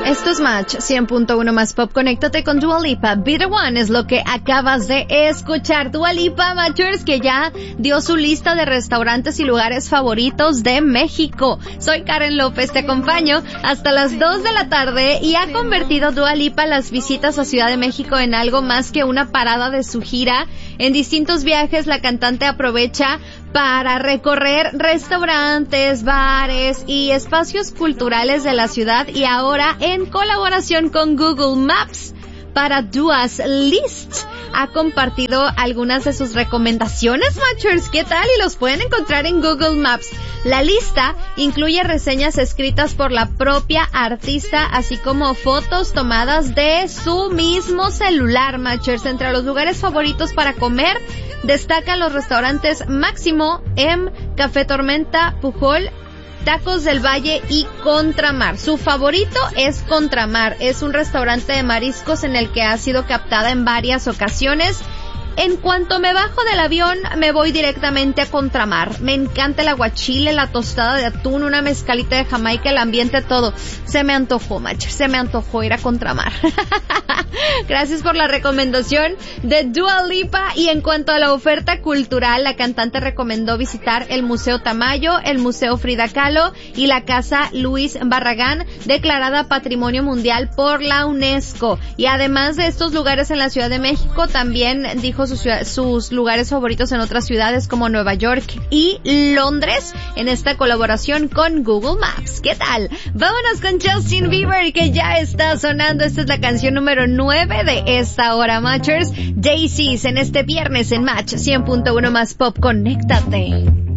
Esto es Match 100.1 más Pop. Conéctate con Dua Lipa. Be the One es lo que acabas de escuchar. Dua Lipa, Matchers, que ya dio su lista de restaurantes y lugares favoritos de México. Soy Karen López, te acompaño hasta las 2 de la tarde y ha convertido Dua Lipa las visitas a Ciudad de México en algo más que una parada de su gira. En distintos viajes, la cantante aprovecha para recorrer restaurantes, bares y espacios culturales de la ciudad, y ahora en colaboración con Google Maps para Dua's List ha compartido algunas de sus recomendaciones, Matchers. ¿Qué tal? Y los pueden encontrar en Google Maps. La lista incluye reseñas escritas por la propia artista, así como fotos tomadas de su mismo celular, Matchers. Entre los lugares favoritos para comer destacan los restaurantes Máximo, Café Tormenta, Pujol, Tacos del Valle y Contramar. Su favorito es Contramar. Es un restaurante de mariscos en el que ha sido captada en varias ocasiones. En cuanto me bajo del avión, me voy directamente a Contramar. Me encanta el aguachile, la tostada de atún, una mezcalita de Jamaica, el ambiente, todo. Se me antojó, macho. Se me antojó ir a Contramar. Gracias por la recomendación de Dua Lipa. Y en cuanto a la oferta cultural, la cantante recomendó visitar el Museo Tamayo, el Museo Frida Kahlo y la Casa Luis Barragán, declarada Patrimonio Mundial por la UNESCO. Y además de estos lugares en la Ciudad de México, también dijo sus lugares favoritos en otras ciudades como Nueva York y Londres en esta colaboración con Google Maps. ¿Qué tal? Vámonos con Justin Bieber, que ya está sonando. Esta es la canción número 9 de esta hora, Matchers. Daisies en este viernes en Match 100.1 más Pop. Conéctate.